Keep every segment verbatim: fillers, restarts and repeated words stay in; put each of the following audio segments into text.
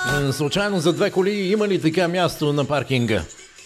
Случайно за две коли има ли така място на паркинга?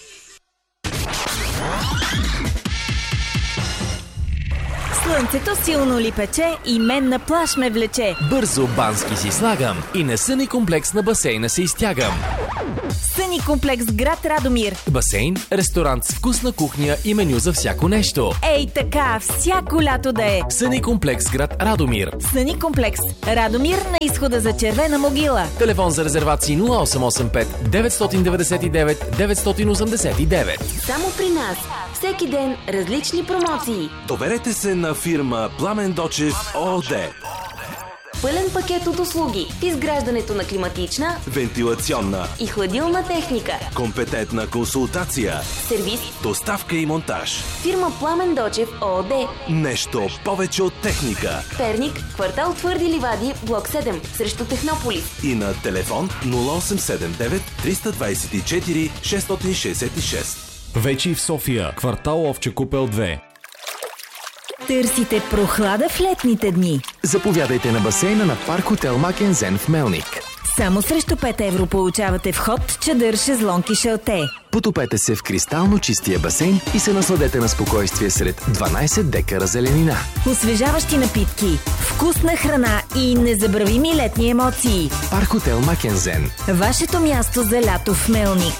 Слънцето силно ли пече и мен на плаж ме влече. Бързо бански си слагам и на съни комплекс на басейна се изтягам. Съни комплекс град Радомир. Басейн, ресторант с вкусна кухня и меню за всяко нещо. Ей така, всяко лято да е. Съни комплекс град Радомир. Съни комплекс Радомир на изхода за Червена могила. Телефон за резервации нула осем осем пет деветстотин деветдесет и девет деветстотин осемдесет и девет. Само при нас. Всеки ден различни промоции. Доверете се на фирма Пламен Дочев ООД. Пълен пакет от услуги в изграждането на климатична, вентилационна и хладилна техника, компетентна консултация, сервис, доставка и монтаж. Фирма Пламен Дочев ООД. Нещо повече от техника. Перник, квартал Твърди ливади, блок седем, срещу Технополис. И на телефон нула осем седем девет триста двадесет и четири шестстотин шестдесет и шест. Вече и в София, квартал Овче купел две. Търсите прохлада в летните дни. Заповядайте на басейна на парк хотел Макензен в Мелник. Само срещу пет евро получавате вход, чадър, шезлонг и шалте. Потопете се в кристално чистия басейн и се насладете на спокойствие сред дванадесет декара зеленина. Освежаващи напитки, вкусна храна и незабравими летни емоции. Парк хотел Макензен. Вашето място за лято в Мелник.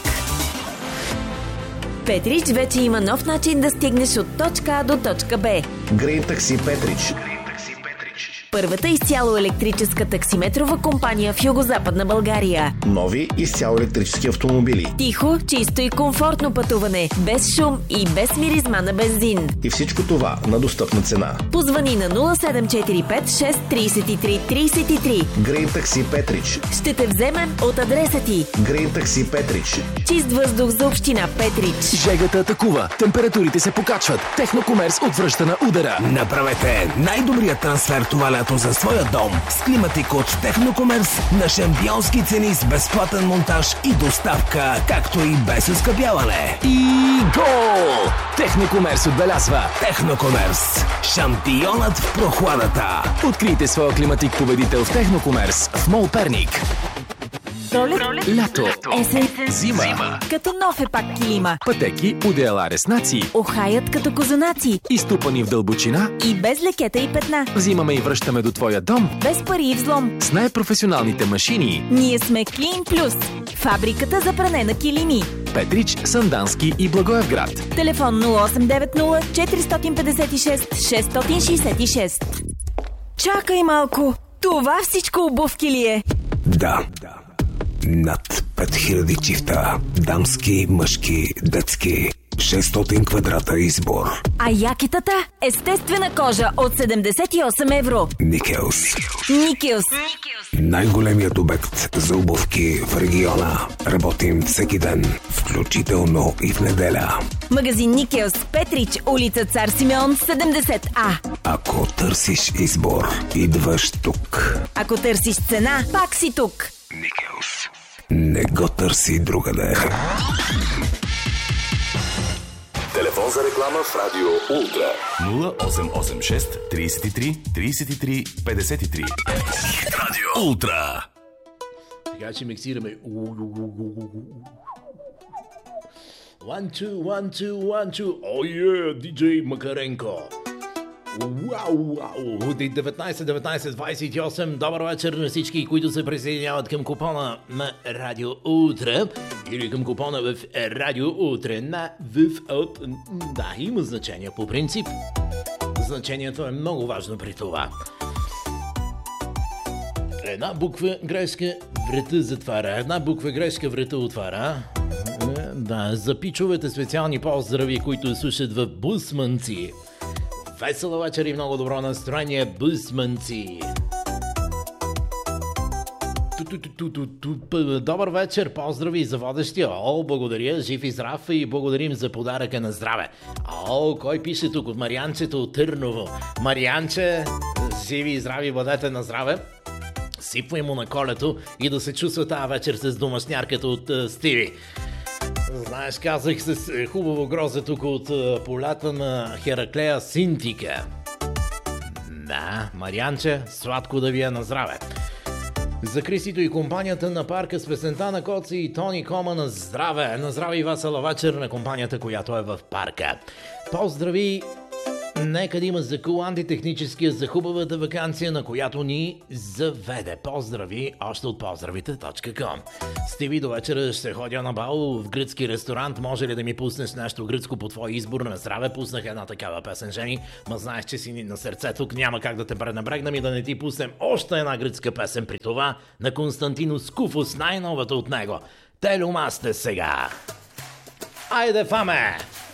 Петрич вече има нов начин да стигнеш от точка А до точка Б. Green Taxi Петрич. Първата изцяло електрическа таксиметрова компания в югозападна България. Нови изцяло електрически автомобили. Тихо, чисто и комфортно пътуване, без шум и без миризма на бензин. И всичко това на достъпна цена. Позвани на нула седем четири пет шест три три три три. Green Taxi Петрич. Ще те вземем от адреса ти. Green Taxi Петрич. Чист въздух за община Петрич. Жегата атакува, температурите се покачват. Технокомерс отвръща на удара. Направете най-добрият трансфер това лято за своя дом с климатик от Технокомерс на шампионски цени с безплатен монтаж и доставка, както и без оскъпяване. И гол! Технокомерс отбелязва. Технокомерс. Шампионът в прохладата. Открийте своя климатик победител в Технокомерс в Мол Перник. Пролет, лято, есен, зима. зима. Като нов е пак килима. Пътеки, одеяла, реснаци. Охаят като козунаци. Изтупани в дълбочина. И без лекета и петна. Взимаме и връщаме до твоя дом. Без пари и взлом. С най-професионалните машини. Ние сме Клин Плюс. Фабриката за пране на килими. Петрич, Сандански и Благоевград. Телефон нула осем девет нула четири пет шест шест шест шест. Чакай малко. Това всичко обувки ли е? Да. Над пет хиляди чифта. Дамски, мъжки, детски. шестстотин квадрата избор. А якетата? Естествена кожа от седемдесет и осем евро. Никелс. Никелс. Най-големият обект за обувки в региона. Работим всеки ден, включително и в неделя. Магазин Никелс, Петрич, улица Цар Симеон, седемдесет А. Ако търсиш избор, идваш тук. Ако търсиш цена, пак си тук. Никелс. Не го търси другаде. Телефон за реклама в Радио Ултра. нула осем осем шест тридесет и три тридесет и три петдесет и три. Радио Ултра. Така че миксираме. One, two, one, two, one, two. Oh yeah, диджей Макаренко. Вау, вау. деветнайсет деветнайсет двайсет и осем. Добър вечер на всички, които се присъединяват към купона на Радио Утре или към купона в Радио Утре на в от... Да, има значение по принцип. Значението е много важно при това. Една буква грешка, врата затваря. Една буква грешка, врата отваря. Да, за пичовете специални поздрави, които слушат в Бусманци. Весела вечер и много добро настроение, Бусманци. Добър вечер, поздрави за водещия. О, благодаря, жив и здрав и благодарим за подаръка на здраве. О, кой пише тук от Марианчето от Търново? Марианче, живи и здрави, бъдете на здраве. Сипвай му на колето и да се чувства тази вечер с домашнярката от uh, Стиви. Знаеш, казах с хубаво грозе тук от uh, полята на Хераклея Синтика. Да, Марианче, сладко да ви е на здраве. За Кристито и компанията на парка с песента на Коци и Тони Кома на здраве. На здраве и весела вечер на компанията, която е в парка. Поздрави! Нека да има за кул антитехническия за хубавата ваканция, на която ни заведе. Поздрави още от поздравите точка ком. Стиви, до вечера ще ходя на бал в гръцки ресторант. Може ли да ми пуснеш нещо гръцко по твой избор? На здраве пуснах една такава песен, Жени. Ма знаеш, че си на сърце тук, няма как да те пренебрегнем и да не ти пуснем още една гръцка песен, при това на Константинос Куфос, най-новата от него. Телюмасте сега! Айде, фаме!